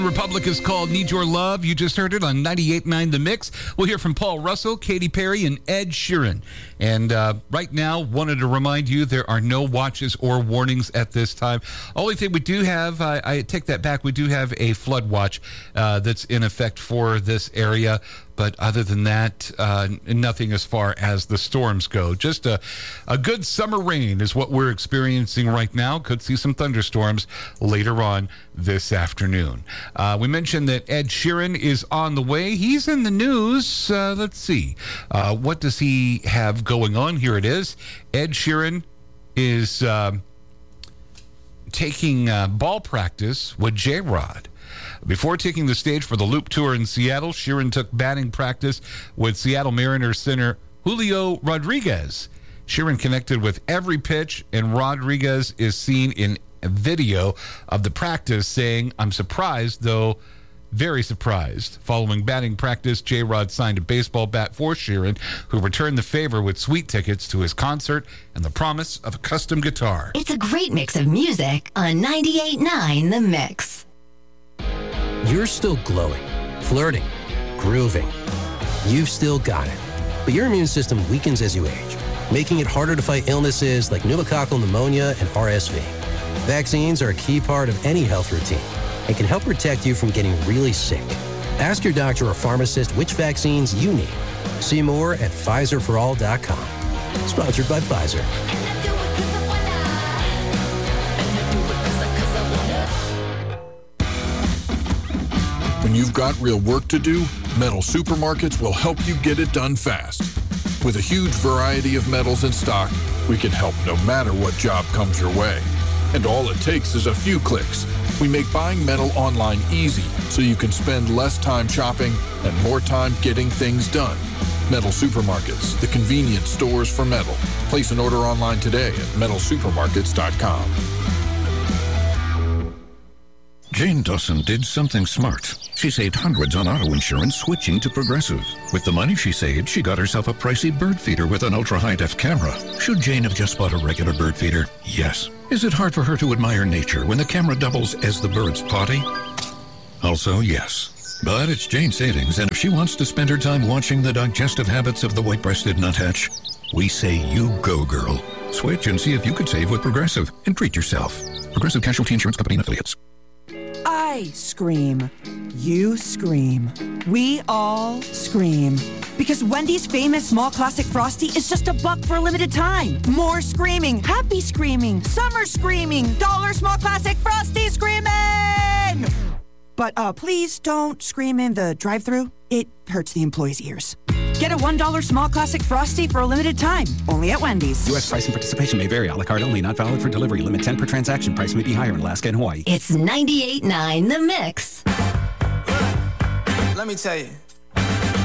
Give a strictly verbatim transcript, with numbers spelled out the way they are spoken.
Republic is called Need Your Love. You just heard it on ninety-eight point nine The Mix. We'll hear from Paul Russell, Katy Perry, and Ed Sheeran. And uh, right now, wanted to remind you there are no watches or warnings at this time. Only thing we do have, I, I take that back, we do have a flood watch uh, that's in effect for this area. But other than that, uh, nothing as far as the storms go. Just a, a good summer rain is what we're experiencing right now. Could see some thunderstorms later on this afternoon. Uh, we mentioned that Ed Sheeran is on the way. He's in the news. Uh, let's see. Uh, what does he have going on? Here it is. Ed Sheeran is uh, taking uh, ball practice with J-Rod. Before taking the stage for the Loop Tour in Seattle, Sheeran took batting practice with Seattle Mariners center Julio Rodriguez. Sheeran connected with every pitch, and Rodriguez is seen in a video of the practice saying, "I'm surprised, though very surprised." Following batting practice, J-Rod signed a baseball bat for Sheeran, who returned the favor with sweet tickets to his concert and the promise of a custom guitar. It's a great mix of music on ninety-eight point nine The Mix. You're still glowing, flirting, grooving. You've still got it. But your immune system weakens as you age, making it harder to fight illnesses like pneumococcal pneumonia and R S V. Vaccines are a key part of any health routine and can help protect you from getting really sick. Ask your doctor or pharmacist which vaccines you need. See more at Pfizer for all dot com. Sponsored by Pfizer. When you've got real work to do, Metal Supermarkets will help you get it done fast. With a huge variety of metals in stock, we can help no matter what job comes your way. And all it takes is a few clicks. We make buying metal online easy so you can spend less time shopping and more time getting things done. Metal Supermarkets, the convenience stores for metal. Place an order online today at metal supermarkets dot com. Jane Dawson did something smart. She saved hundreds on auto insurance switching to Progressive. With the money she saved, she got herself a pricey bird feeder with an ultra-high-def camera. Should Jane have just bought a regular bird feeder? Yes. Is it hard for her to admire nature when the camera doubles as the bird's potty? Also, yes. But it's Jane's savings, and if she wants to spend her time watching the digestive habits of the white-breasted nuthatch, we say you go, girl. Switch and see if you could save with Progressive and treat yourself. Progressive Casualty Insurance Company and Affiliates. I scream. You scream. We all scream. Because Wendy's famous small classic Frosty is just a buck for a limited time. More screaming. Happy screaming. Summer screaming. Dollar small classic Frosty screaming! But uh, please don't scream in the drive-thru. It hurts the employees' ears. Get a one dollar small classic Frosty for a limited time. Only at Wendy's. U S price and participation may vary. A la carte only. Not valid for delivery. Limit ten per transaction. Price may be higher in Alaska and Hawaii. It's ninety-eight point nine The Mix. Let me tell you.